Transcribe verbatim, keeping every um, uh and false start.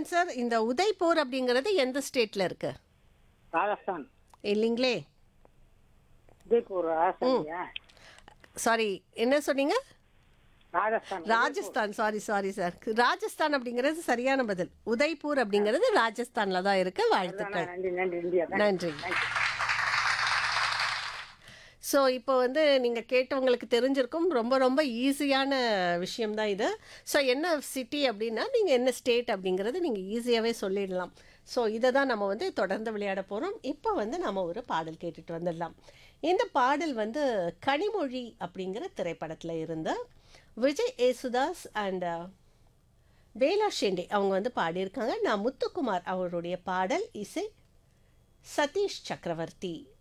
Answer. இந்த உதய்பூர் அப்படிங்கிறது எந்த ஸ்டேட்ல இருக்கு? ராஜஸ்தான். இல்லைங்களே. உதய்பூர் ராஜஸ்தான்யா? சாரி, என்ன சொன்னீங்க? Rajasthan. Rajasthan. Sorry sorry sir. Rajasthan அப்படிங்கிறது சரியான பதில். உதய்பூர் அப்படிங்கிறது ராஜஸ்தான்ல தான் இருக்கு. வாழ்த்துக்கள். நன்றி நன்றி இந்தியா. நன்றி. ஸோ இப்போ வந்து நீங்கள் கேட்டவங்களுக்கு தெரிஞ்சிருக்கும், ரொம்ப ரொம்ப ஈஸியான விஷயம்தான் இது. ஸோ என்ன சிட்டி அப்படின்னா நீங்கள் என்ன ஸ்டேட் அப்படிங்கிறது நீங்கள் ஈஸியாகவே சொல்லிடலாம். ஸோ இதை தான் நம்ம வந்து தொடர்ந்து விளையாட போகிறோம். இப்போ வந்து நம்ம ஒரு பாடல் கேட்டுட்டு வந்துடலாம். இந்த பாடல் வந்து கனிமொழி அப்படிங்கிற திரைப்படத்தில் இருந்த விஜய் ஏசுதாஸ் அண்ட் வேலா ஷெண்டே அவங்க வந்து பாடியிருக்காங்க. நான் முத்துக்குமார் அவருடைய பாடல், இசை சதீஷ் சக்கரவர்த்தி.